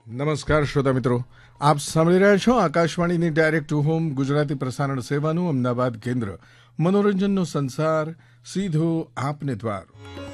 નમસ્કાર શ્રોતા મિત્રો, આપ સાંભળી રહ્યા છો આકાશવાણીની ડાયરેક્ટ ટુ હોમ ગુજરાતી પ્રસારણ સેવાનું અમદાવાદ કેન્દ્ર. મનોરંજનનો સંસાર સીધો આપને દ્વાર.